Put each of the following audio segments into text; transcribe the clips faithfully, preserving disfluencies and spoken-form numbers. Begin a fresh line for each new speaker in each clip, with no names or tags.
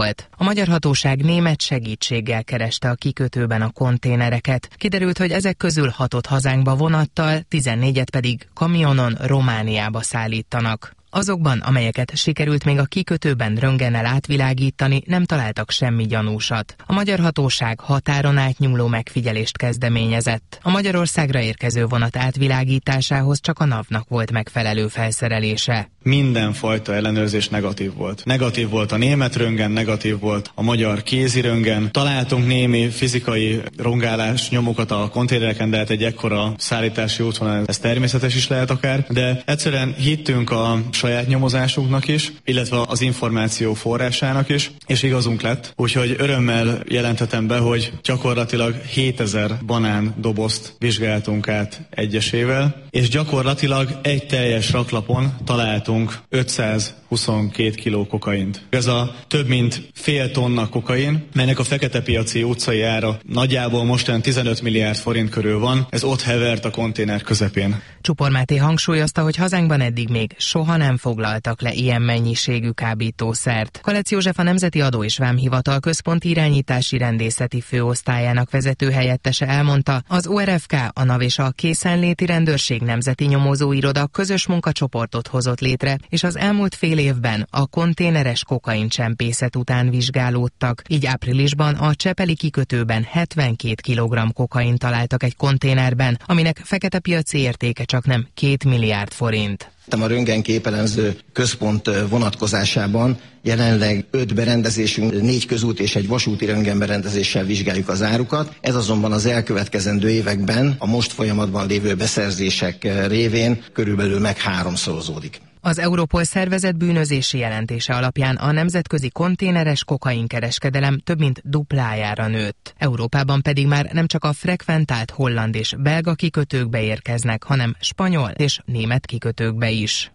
A magyar hatóság német segítséggel kereste a kikötőben a konténereket. Kiderült, hogy ezek közül hatot hazánkba vonattal, tizennégyet pedig kamionon Romániába szállítanak. Azokban, amelyeket sikerült még a kikötőben röntgennel átvilágítani, nem találtak semmi gyanúsat. A magyar hatóság határon átnyúló megfigyelést kezdeményezett. A Magyarországra érkező vonat átvilágításához csak a NAV-nak volt megfelelő felszerelése.
Mindenfajta ellenőrzés negatív volt. Negatív volt a német röntgen, negatív volt a magyar kézi röntgen. Találtunk némi fizikai rongálás nyomokat a konténereken, de hát egy ekkora szállítási útvonal, ez természetes is lehet akár, de egyszerűen hittünk a saját nyomozásunknak is, illetve az információ forrásának is, és igazunk lett. Úgyhogy örömmel jelentetem be, hogy gyakorlatilag hétezer banán dobozt vizsgáltunk át egyesével, és gyakorlatilag egy teljes raklapon találtunk ötszázhuszonkét kiló kokaint. Ez a több mint fél tonna kokain, melynek a fekete piaci utcai ára nagyjából mostan tizenöt milliárd forint körül van, ez ott hevert a konténer közepén.
Csupor Máté hangsúlyozta, hogy hazánkban eddig még soha nem foglaltak le ilyen mennyiségű kábítószert. Kalec József, a Nemzeti Adó és Vámhivatal központi irányítási rendészeti főosztályának vezetőhelyettese elmondta, az o er ef ká, a NAV és a Készenléti Rendőrség Nemzeti Nyomozóiroda közös munkacsoportot hozott létre, és az elmúlt fél évben a konténeres kokaincsempészet után vizsgálódtak. Így áprilisban a csepeli kikötőben hetvenkét kilogramm kokain találtak egy konténerben, aminek fekete piaci értéke csak nem két milliárd forint.
A röntgenképelemző központ vonatkozásában jelenleg öt berendezésünk, négy közút és egy vasúti röntgenberendezéssel vizsgáljuk az árukat. Ez azonban az elkövetkezendő években a most folyamatban lévő beszerzések révén körülbelül meg háromszorozódik.
Az Europol szervezett bűnözési jelentése alapján a nemzetközi konténeres kokainkereskedelem több mint duplájára nőtt. Európában pedig már nem csak a frekventált holland és belga kikötőkbe érkeznek, hanem spanyol és német kikötőkbe is.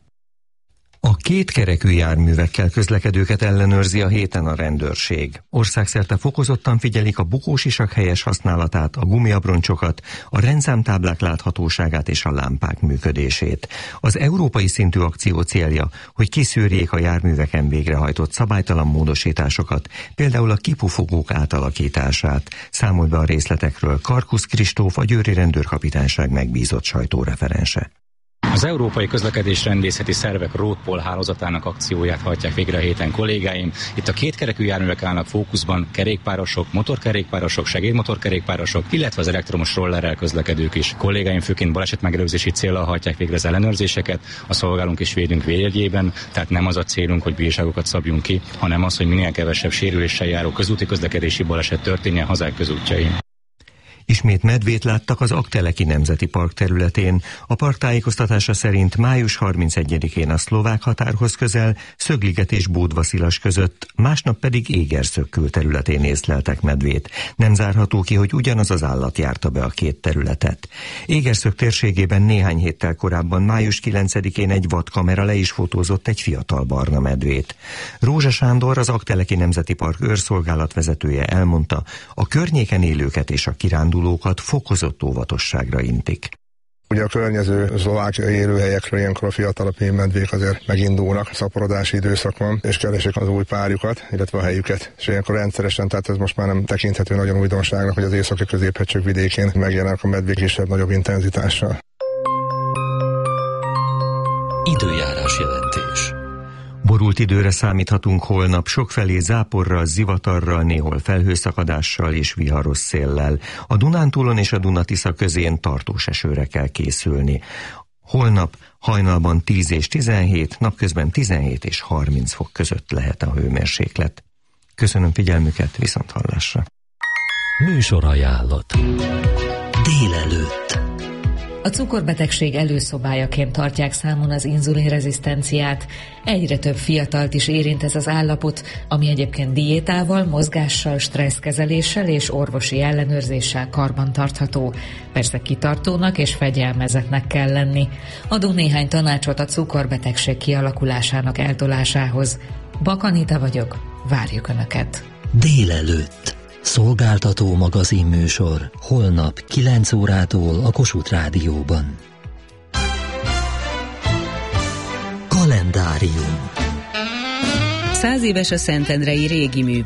A kétkerekű járművekkel közlekedőket ellenőrzi a héten a rendőrség. Országszerte fokozottan figyelik a bukósisak helyes használatát, a gumiabroncsokat, a rendszámtáblák láthatóságát és a lámpák működését. Az európai szintű akció célja, hogy kiszűrjék a járműveken végrehajtott szabálytalan módosításokat, például a kipufogók átalakítását. Számol be a részletekről Karkusz Kristóf, a győri rendőrkapitányság megbízott sajtóreferense.
Az Európai Közlekedésrendészeti Szervek Roadpol hálózatának akcióját hajtják végre a héten kollégáim. Itt a kétkerekű járművek állnak fókuszban, kerékpárosok, motorkerékpárosok, segédmotorkerékpárosok, illetve az elektromos rollerrel közlekedők is. Kollégáim főként balesetmegelőzési céllal hajtják végre az ellenőrzéseket, a szolgálunk és védünk védjegyében, tehát nem az a célunk, hogy bírságokat szabjunk ki, hanem az, hogy minél kevesebb sérüléssel járó közúti közlekedési baleset történjen hazák közútjain.
Ismét medvét láttak az Aggteleki Nemzeti Park területén. A park tájékoztatása szerint május harmincegyedikén a szlovák határhoz közel, Szögliget és Bódvaszilas között, másnap pedig Égerszög külterületén észleltek medvét. Nem zárható ki, hogy ugyanaz az állat járta be a két területet. Égerszög térségében néhány héttel korábban, május kilencedikén egy vadkamera le is fotózott egy fiatal barna medvét. Rózsa Sándor, az Aggteleki Nemzeti Park őrszolgálat vezetője elmondta, a környéken élőket és a kirándulókat fokozott óvatosságra intik.
Ugye a környező szlovákiai élőhelyekről ilyenkor a fiatalabb medvék azért megindulnak, szaporodási időszak van, és keresik az új párjukat, illetve a helyüket. És ilyenkor rendszeresen, tehát ez most már nem tekinthető nagyon újdonságnak, hogy az északi középhegység vidékén megjelennek a medvék kisebb-nagyobb intenzitással.
Időjárás jelentés.
Borult időre számíthatunk holnap, sokfelé záporral, zivatarral, néhol felhőszakadással és viharos széllel. A Dunántúlon és a Duna-Tisza közén tartós esőre kell készülni. Holnap hajnalban tíz és tizenhét, napközben tizenhét és harminc fok között lehet a hőmérséklet. Köszönöm figyelmüket, viszonthallásra.
Műsorajánlat. Délelőtt.
A cukorbetegség előszobájaként tartják számon az inzulinrezisztenciát. Egyre több fiatalt is érint ez az állapot, ami egyébként diétával, mozgással, stresszkezeléssel és orvosi ellenőrzéssel karbantartható. Persze kitartónak és fegyelmezetnek kell lenni. Adunk néhány tanácsot a cukorbetegség kialakulásának eltolásához. Bakanita vagyok, várjuk Önöket.
Délelőtt. Szolgáltató magazinműsor holnap kilenc órától a Kossuth Rádióban. Kalendárium.
Száz éves a szentendrei régi mű